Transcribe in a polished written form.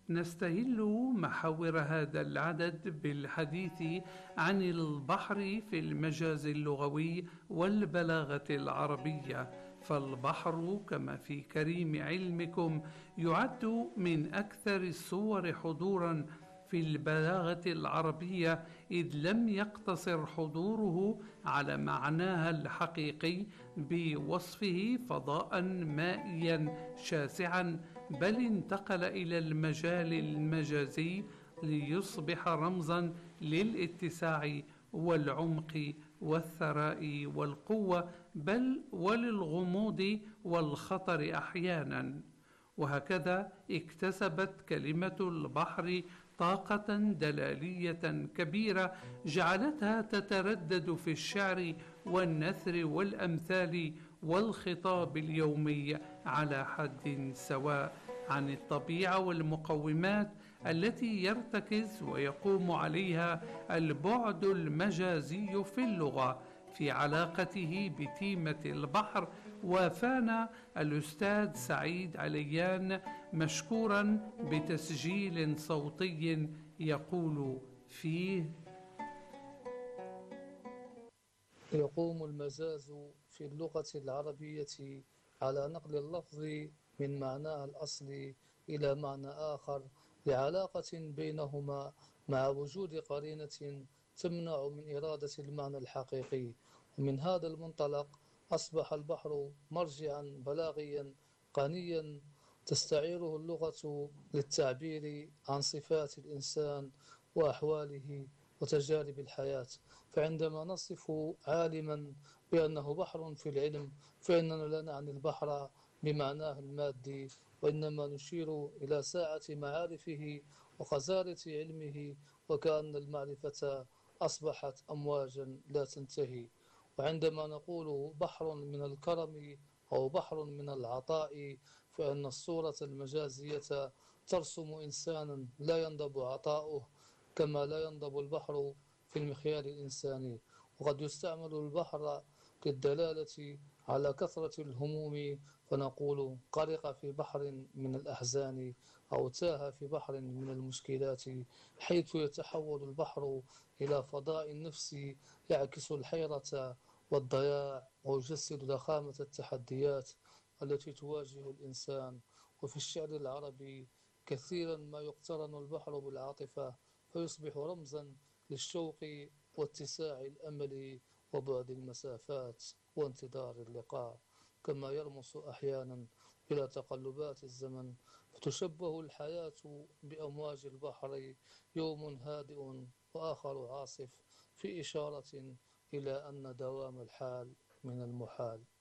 نستهل محاور هذا العدد بالحديث عن البحر في المجاز اللغوي والبلاغة العربية. فالبحر كما في كريم علمكم يعد من أكثر الصور حضورا في البلاغة العربية، إذ لم يقتصر حضوره على معناها الحقيقي بوصفه فضاء مائيا شاسعا، بل انتقل إلى المجال المجازي ليصبح رمزا للاتساع والعمق والثراء والقوة، بل وللغموض والخطر أحيانا. وهكذا اكتسبت كلمة البحر طاقة دلالية كبيرة جعلتها تتردد في الشعر والنثر والأمثال والخطاب اليومي على حد سواء عن الطبيعة والمقومات التي يرتكز ويقوم عليها البعد المجازي في اللغة في علاقته بتيمة البحر. وافانا الأستاذ سعيد عليان مشكورا بتسجيل صوتي يقول فيه: يقوم المجاز في اللغة العربية على نقل اللفظ من معناه الأصلي إلى معنى آخر لعلاقة بينهما مع وجود قرينة تمنع من إرادة المعنى الحقيقي. ومن هذا المنطلق أصبح البحر مرجعا بلاغيا غنيا تستعيره اللغة للتعبير عن صفات الإنسان وأحواله وتجارب الحياة. فعندما نصف عالما بأنه بحر في العلم فإننا لا نعني البحر بمعناه المادي، وإنما نشير إلى ساعة معارفه وخزارة علمه، وكأن المعرفة أصبحت أمواجا لا تنتهي. وعندما نقول بحر من الكرم أو بحر من العطاء فإن الصورة المجازية ترسم إنسانا لا ينضب عطاؤه كما لا ينضب البحر في المخيال الإنساني. وقد يستعمل البحر للدلالة على كثرة الهموم، فنقول غرق في بحر من الأحزان أو تاه في بحر من المشكلات، حيث يتحول البحر إلى فضاء النفس يعكس الحيرة والضياع ويجسد ضخامة التحديات التي تواجه الإنسان. وفي الشعر العربي كثيرا ما يقترن البحر بالعاطفة فيصبح رمزا للشوق واتساع الأمل وبعد المسافات وانتظار اللقاء، كما يرمس أحيانا إلى تقلبات الزمن فتشبه الحياة بأمواج البحر، يوم هادئ وآخر عاصف، في إشارة إلى أن دوام الحال من المحال.